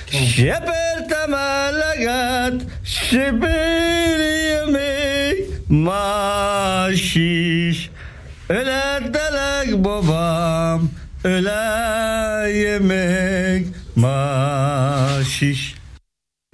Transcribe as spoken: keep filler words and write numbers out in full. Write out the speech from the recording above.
Sepértem eleget, sepérje még más is. Öledelek, babám, ölelje még más is.